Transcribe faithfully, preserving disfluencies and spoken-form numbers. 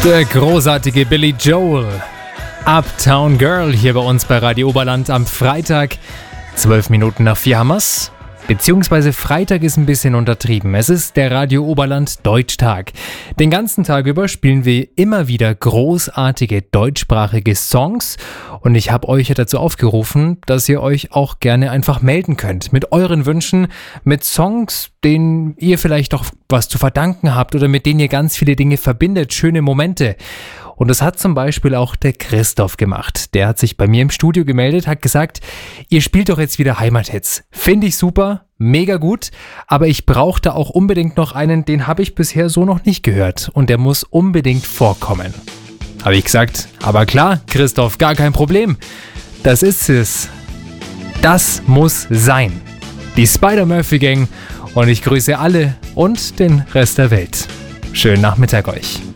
Der großartige Billy Joel, Uptown Girl, hier bei uns bei Radio Oberland am Freitag. Zwölf Minuten nach vier haben wir's. Beziehungsweise Freitag ist ein bisschen untertrieben. Es ist der Radio Oberland Deutschtag. Den ganzen Tag über spielen wir immer wieder großartige deutschsprachige Songs. Und ich habe euch dazu aufgerufen, dass ihr euch auch gerne einfach melden könnt. Mit euren Wünschen, mit Songs, denen ihr vielleicht auch was zu verdanken habt oder mit denen ihr ganz viele Dinge verbindet, schöne Momente. Und das hat zum Beispiel auch der Christoph gemacht. Der hat sich bei mir im Studio gemeldet, hat gesagt, ihr spielt doch jetzt wieder Heimathits. Finde ich super, mega gut, aber ich brauche da auch unbedingt noch einen, den habe ich bisher so noch nicht gehört und der muss unbedingt vorkommen. Habe ich gesagt, aber klar, Christoph, gar kein Problem. Das ist es. Das muss sein. Die Spider-Murphy Gang und ich grüße alle und den Rest der Welt. Schönen Nachmittag euch.